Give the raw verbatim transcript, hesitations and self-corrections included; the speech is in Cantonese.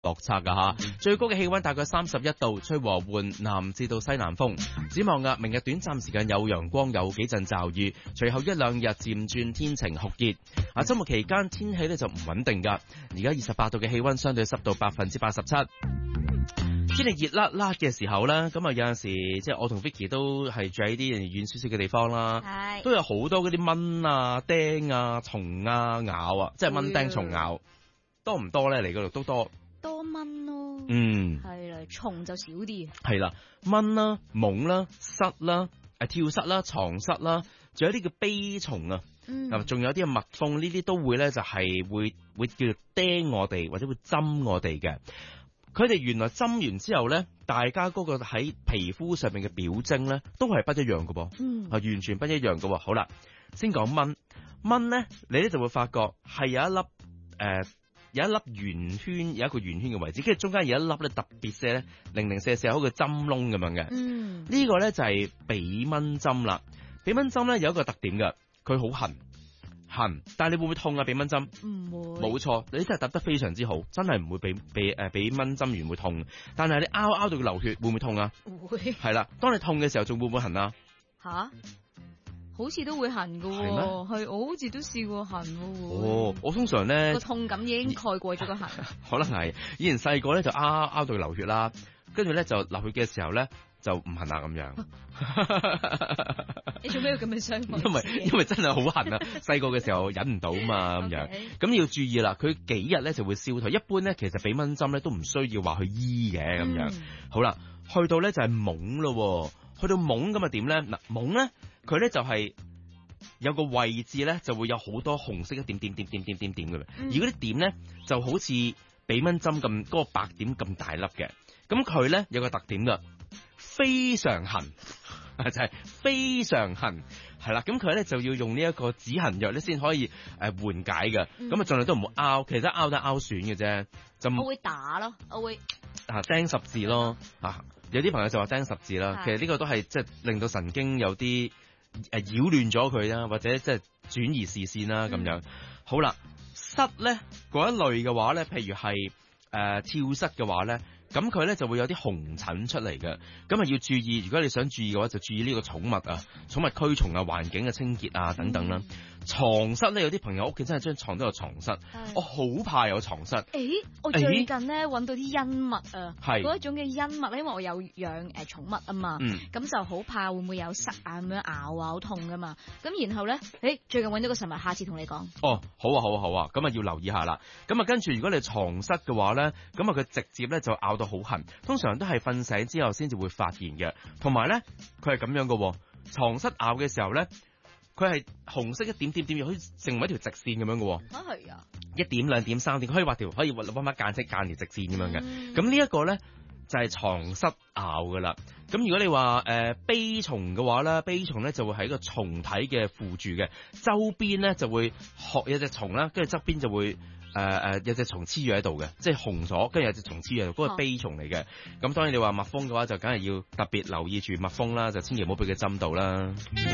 落差噶吓，最高嘅氣溫大概三十一度，吹和緩南至到西南風。展望啊，明日短暫時間有陽光，有幾陣驟雨，隨後一兩日漸轉天晴酷熱。啊，周末期間天氣咧就唔穩定噶。而家二十八度嘅氣溫，相對濕度百分之八十七。天氣熱辣辣嘅時候咧，咁啊有陣時即係我同 Vicky 都係住喺啲遠少少嘅地方啦，都有好多嗰啲蚊啊、釘啊、蟲啊咬啊，即係蚊釘蟲咬，多唔多咧？嚟嗰度都多。 多蚊咯， 嗯， 係啦，蟲就少啲。 係啦，蚊啦、蠓啦、虱啦、誒跳蚤啦、床虱啦，仲有啲叫飛蟲啊，咁仲、嗯、有啲蜜蜂，呢啲都會咧就係會會叫做叮我哋或者會針我哋嘅。佢哋原來針完之後咧，大家嗰個喺皮膚上面嘅表徵咧，都係不一樣嘅噃，嗯，係完全不一樣嘅。好啦，先講蚊，蚊咧，你咧就會發覺係有一粒誒。呃有一粒圓圈，有一個圓圈嘅位置，跟住中間有一粒咧特別些咧，零零舍舍好似針窿咁樣嘅。嗯，呢個咧就係比蚊針啦。比蚊針咧有一個特點嘅，佢好痕痕，但係你會唔會痛啊？比蚊針唔會，冇錯，你真係答得非常之好，真係唔會俾俾誒俾蚊針完會痛。但係你拗拗到佢流血，會唔會痛啊？會。係啦，當你痛嘅時候，仲會唔會痕啊？吓？好似都會痕噶，係我好似都試過痕喎。哦，我通常咧個痛感已經蓋過咗個痕。可能係以前細個咧就拗拗到流血啦，跟住咧就流血嘅時候咧就唔痕啦咁樣。你做咩要咁樣傷害？因為因為真係好痕啊！細個嘅時候忍唔到嘛咁樣，咁 Okay. 要注意啦。佢幾日咧就會消退。一般咧其實俾蚊針咧都唔需要話去醫嘅咁樣。嗯、好啦，去到咧就係蠓咯，去到蠓咁啊點咧？嗱，蠓咧。佢咧就係有個位置咧，就會有好多紅色嘅點點點點點點點嘅，嗯、而嗰啲點咧就好似比蚊針咁嗰個白點咁大粒嘅。咁佢咧有個特點噶，非常痕，就係、是、非常痕，係啦。咁佢咧就要用呢一個止痕藥咧先可以誒緩解嘅。咁啊盡量都唔好拗，其實拗得拗損嘅啫。就我會打咯，我會啊釘十字咯啊。有啲朋友就話釘十字啦，其實呢個都係即係令到神經有啲誒擾亂咗佢啦，或者即係轉移視線啦咁樣。好啦，虱咧嗰一類嘅話咧，譬如係誒、呃、跳虱嘅話咧，咁佢咧就會有啲紅疹出嚟嘅，咁啊要注意。如果你想注意嘅話，就注意呢個寵物啊、寵物驅蟲啊、環境嘅清潔啊等等啦。嗯、床虱咧，有啲朋友屋企真係張床都有床虱，是我好怕有床虱。誒、欸，我最近咧揾到啲茵物啊，嗰是一種嘅茵物咧，因為我有養誒寵物啊嘛，咁、嗯、就好怕會唔會有虱啊咁樣咬啊，好痛噶嘛。咁然後咧，誒、欸、最近揾到個神物，下次同你講。哦，好啊，好啊，好啊，咁啊要留意下啦。咁啊跟住，如果你床虱嘅話咧，咁啊佢直接咧就咬到好痕，通常都係瞓醒之後先至會發現嘅。同埋咧，佢係咁樣嘅，床虱咬嘅時候咧。佢係紅色一點點點，可以成為一條直線咁樣嘅。啊係啊，一點兩點三點，可以畫條，可以畫畫乜間色間條直線咁樣嘅。咁、嗯、呢一個咧就係、是、床虱咬噶啦。咁如果你話誒蜱蟲嘅話咧，蜱蟲咧就會喺個蟲體嘅附住嘅周邊咧就會學有隻蟲啦，跟住側邊就會誒誒、呃、有隻蟲黐住喺度嘅，即係紅咗，跟住有隻蟲黐住喺度，嗰、那個蜱蟲嚟嘅。咁、啊、當然你話蜜蜂嘅話，就梗係要特別留意住蜜蜂啦，就千祈唔好俾佢針到啦。